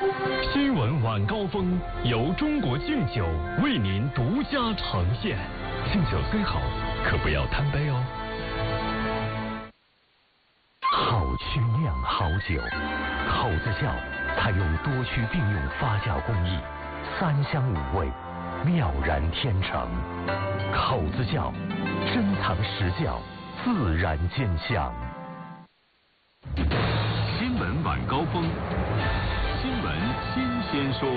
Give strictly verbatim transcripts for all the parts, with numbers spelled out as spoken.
新闻晚高峰由中国敬酒为您独家呈现。敬酒虽好，可不要贪杯哦。 好曲酿好酒，口子窖采用多区并用发酵工艺，三香五味，妙然天成。口子窖珍藏实窖，自然见香。 新闻晚高峰，新闻新鲜说。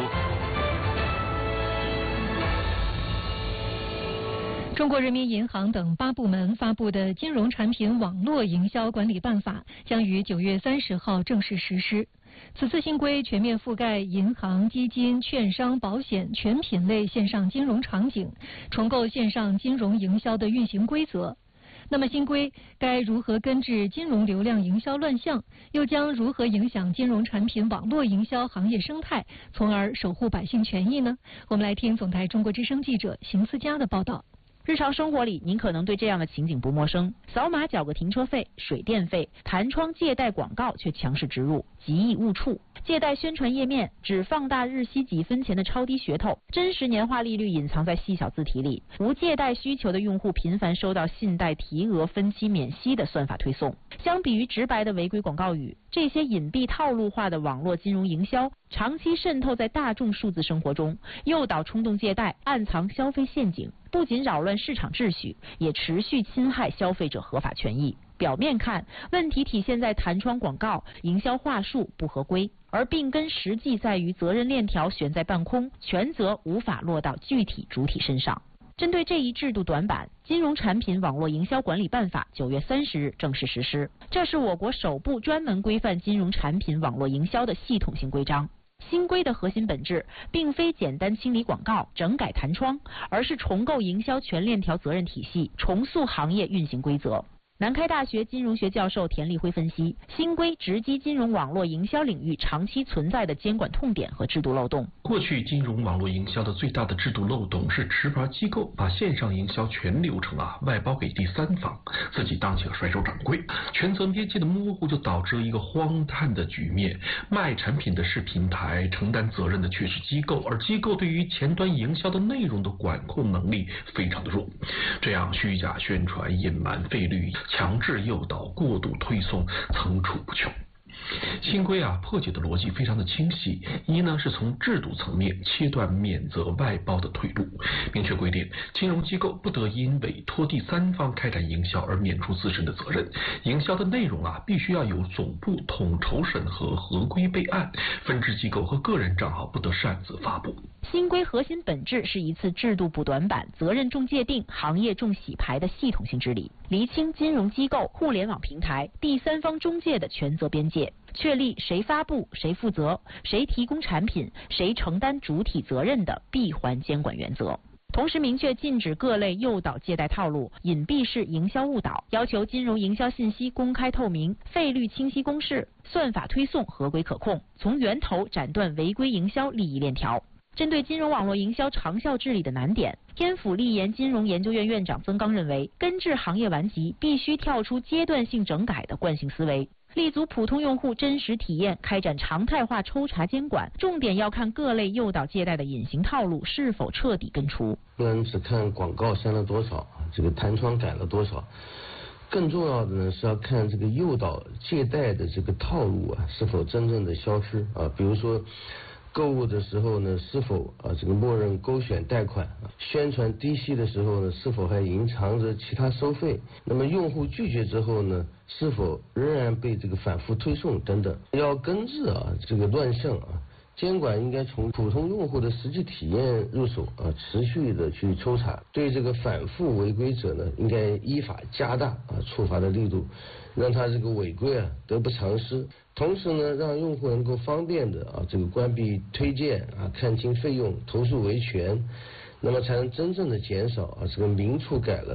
中国人民银行等八部门发布的《金融产品网络营销管理办法》将于九月三十号正式实施。此次新规全面覆盖银行、基金、券商、保险全品类线上金融场景，重构线上金融营销的运行规则。那么新规该如何根治金融流量营销乱象，又将如何影响金融产品网络营销行业生态，从而守护百姓权益呢？我们来听总台中国之声记者邢思佳的报道。 日常生活里，您可能对这样的情景不陌生：扫码缴个停车费、水电费，弹窗借贷广告却强势植入，极易误触。借贷宣传页面只放大日息几分钱的超低噱头，真实年化利率隐藏在细小字体里。无借贷需求的用户频繁收到信贷提额、分期免息的算法推送。相比于直白的违规广告语，这些隐蔽套路化的网络金融营销长期渗透在大众数字生活中，诱导冲动借贷，暗藏消费陷阱，不仅扰乱市场秩序，也持续侵害消费者合法权益。表面看，问题体现在弹窗广告、营销话术不合规，而病根实际在于责任链条悬在半空，权责无法落到具体主体身上。针对这一制度短板，《金融产品网络营销管理办法》九月三十日正式实施，这是我国首部专门规范金融产品网络营销的系统性规章。新规的核心本质并非简单清理广告、整改弹窗，而是重构营销全链条责任体系，重塑行业运行规则。南开大学金融学教授田立辉分析，新规直击金融网络营销领域长期存在的监管痛点和制度漏洞。 过去金融网络营销的最大的制度漏洞是持牌机构把线上营销全流程啊外包给第三方，自己当起了甩手掌柜，权责边界的模糊就导致了一个荒诞的局面：卖产品的是平台，承担责任的却是机构，而机构对于前端营销的内容的管控能力非常的弱，这样虚假宣传、隐瞒费率、强制诱导、过度推送层出不穷。新规啊破解的逻辑非常的清晰，一呢是从制度层面切断免责外包的退路，明确规定金融机构不得因委托第三方开展营销而免除自身的责任，营销的内容啊必须要有总部统筹审核、合规备案，分支机构和个人账号不得擅自发布。 新规核心本质是一次制度补短板、责任重界定、行业重洗牌的系统性治理，厘清金融机构、互联网平台、第三方中介的权责边界，确立谁发布、谁负责、谁提供产品、谁承担主体责任的闭环监管原则。同时明确禁止各类诱导借贷套路、隐蔽式营销误导，要求金融营销信息公开透明、费率清晰公示、算法推送合规可控，从源头斩断违规营销利益链条。针对金融网络营销长效治理的难点，天府立研金融研究院院长曾刚认为，根治行业顽疾必须跳出阶段性整改的惯性思维，立足普通用户真实体验，开展常态化抽查监管，重点要看各类诱导借贷的隐形套路是否彻底根除。 不能只看广告删了多少，这个弹窗改了多少，更重要的呢是要看这个诱导借贷的这个套路啊是否真正的消失啊，比如说购物的时候呢，是否啊这个默认勾选贷款？宣传低息的时候呢，是否还隐藏着其他收费？那么用户拒绝之后呢，是否仍然被这个反复推送等等？要根治啊这个乱象啊，监管应该从普通用户的实际体验入手啊，持续的去抽查，对这个反复违规者呢，应该依法加大啊处罚的力度，让他这个违规啊得不偿失。同时呢，让用户能够方便的啊这个关闭推荐啊，看清费用，投诉维权，那么才能真正的减少啊这个明处改了